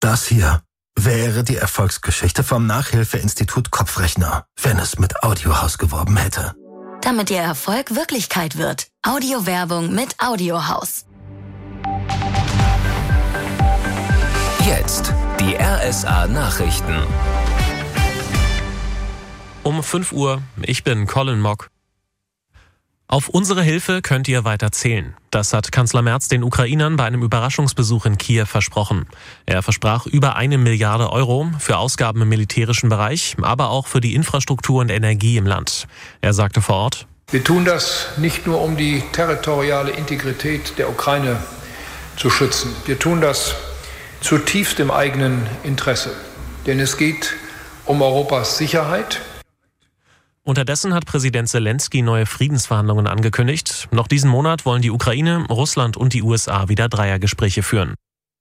Das hier wäre die Erfolgsgeschichte vom Nachhilfeinstitut Kopfrechner, wenn es mit Audiohaus geworben hätte. Damit Ihr Erfolg Wirklichkeit wird. Audiowerbung mit Audiohaus. Jetzt die RSA-Nachrichten. Um 5 Uhr, ich bin Colin Mock. Auf unsere Hilfe könnt ihr weiter zählen. Das hat Kanzler Merz den Ukrainern bei einem Überraschungsbesuch in Kiew versprochen. Er versprach über 1 Milliarde Euro für Ausgaben im militärischen Bereich, aber auch für die Infrastruktur und Energie im Land. Er sagte vor Ort: Wir tun das nicht nur, um die territoriale Integrität der Ukraine zu schützen. Wir tun das zutiefst im eigenen Interesse. Denn es geht um Europas Sicherheit. Unterdessen hat Präsident Zelensky neue Friedensverhandlungen angekündigt. Noch diesen Monat wollen die Ukraine, Russland und die USA wieder Dreiergespräche führen.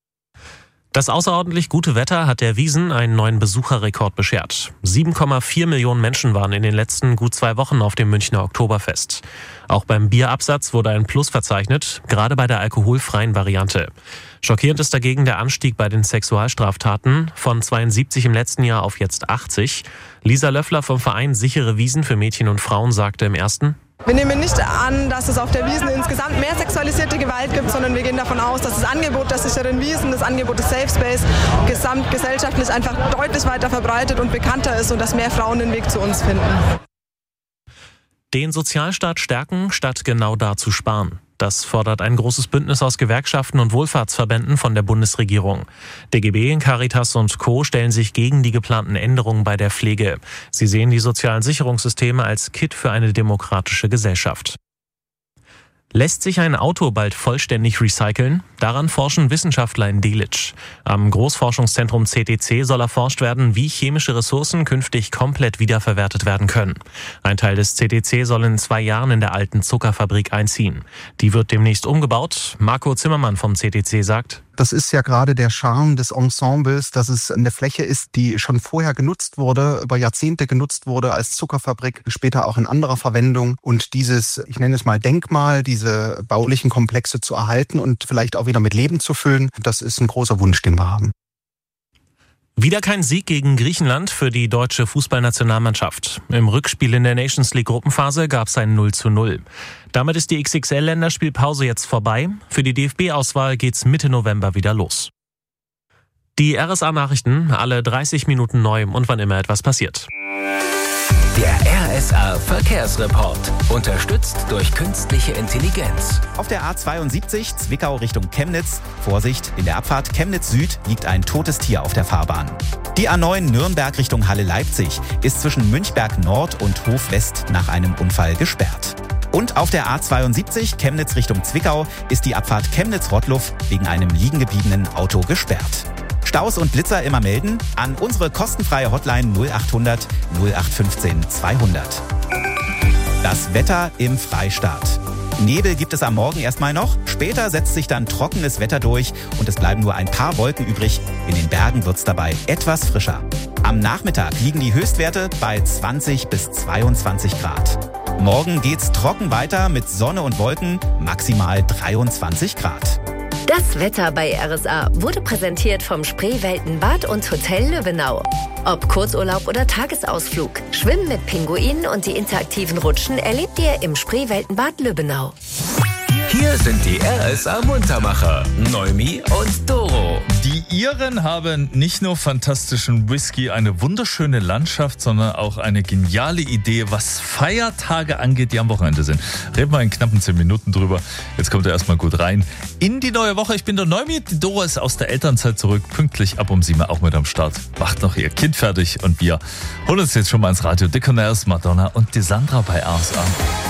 Das außerordentlich gute Wetter hat der Wiesn einen neuen Besucherrekord beschert. 7,4 Millionen Menschen waren in den letzten gut 2 Wochen auf dem Münchner Oktoberfest. Auch beim Bierabsatz wurde ein Plus verzeichnet, gerade bei der alkoholfreien Variante. Schockierend ist dagegen der Anstieg bei den Sexualstraftaten von 72 im letzten Jahr auf jetzt 80. Lisa Löffler vom Verein Sichere Wiesn für Mädchen und Frauen sagte im ersten: Wir nehmen nicht an, dass es auf der Wiesn insgesamt mehr sexualisierte Gewalt gibt, sondern wir gehen davon aus, dass das Angebot der sicheren Wiesn, das Angebot des Safe Space gesamtgesellschaftlich einfach deutlich weiter verbreitet und bekannter ist und dass mehr Frauen den Weg zu uns finden. Den Sozialstaat stärken, statt genau da zu sparen. Das fordert ein großes Bündnis aus Gewerkschaften und Wohlfahrtsverbänden von der Bundesregierung. DGB, Caritas und Co. stellen sich gegen die geplanten Änderungen bei der Pflege. Sie sehen die sozialen Sicherungssysteme als Kitt für eine demokratische Gesellschaft. Lässt sich ein Auto bald vollständig recyceln? Daran forschen Wissenschaftler in Delitzsch. Am Großforschungszentrum CTC soll erforscht werden, wie chemische Ressourcen künftig komplett wiederverwertet werden können. Ein Teil des CTC soll in 2 Jahren in der alten Zuckerfabrik einziehen. Die wird demnächst umgebaut. Marco Zimmermann vom CTC sagt: Das ist ja gerade der Charme des Ensembles, dass es eine Fläche ist, die schon vorher genutzt wurde, über Jahrzehnte genutzt wurde als Zuckerfabrik, später auch in anderer Verwendung. Und dieses, ich nenne es mal Denkmal, diese baulichen Komplexe zu erhalten und vielleicht auch wieder mit Leben zu füllen, das ist ein großer Wunsch, den wir haben. Wieder kein Sieg gegen Griechenland für die deutsche Fußballnationalmannschaft. Im Rückspiel in der Nations League Gruppenphase gab es ein 0:0. Damit ist die XXL-Länderspielpause jetzt vorbei. Für die DFB-Auswahl geht's Mitte November wieder los. Die RSA-Nachrichten, alle 30 Minuten neu und wann immer etwas passiert. Der RSA-Verkehrsreport. Unterstützt durch künstliche Intelligenz. Auf der A72 Zwickau Richtung Chemnitz. Vorsicht, in der Abfahrt Chemnitz Süd liegt ein totes Tier auf der Fahrbahn. Die A9 Nürnberg Richtung Halle Leipzig ist zwischen Münchberg Nord und Hof West nach einem Unfall gesperrt. Und auf der A72 Chemnitz Richtung Zwickau ist die Abfahrt Chemnitz-Rottluff wegen einem liegen gebliebenen Auto gesperrt. Staus und Blitzer immer melden an unsere kostenfreie Hotline 0800 0815 200. Das Wetter im Freistaat. Nebel gibt es am Morgen erstmal noch, später setzt sich dann trockenes Wetter durch und es bleiben nur ein paar Wolken übrig. In den Bergen wird's dabei etwas frischer. Am Nachmittag liegen die Höchstwerte bei 20 bis 22 Grad. Morgen geht's trocken weiter mit Sonne und Wolken, maximal 23 Grad. Das Wetter bei RSA wurde präsentiert vom Spreeweltenbad und Hotel Lübbenau. Ob Kurzurlaub oder Tagesausflug, Schwimmen mit Pinguinen und die interaktiven Rutschen erlebt ihr im Spreeweltenbad Lübbenau. Hier sind die RSA-Muntermacher, Noemi und Doro. Die Iren haben nicht nur fantastischen Whisky, eine wunderschöne Landschaft, sondern auch eine geniale Idee, was Feiertage angeht, die am Wochenende sind. Reden wir in knappen 10 Minuten drüber. Jetzt kommt er erstmal gut rein in die neue Woche. Ich bin der Noemi, die Doro ist aus der Elternzeit zurück, pünktlich ab um 7 auch mit am Start. Macht noch ihr Kind fertig und wir holen uns jetzt schon mal ins Radio. Dickonaires, Madonna und die Sandra bei RSA.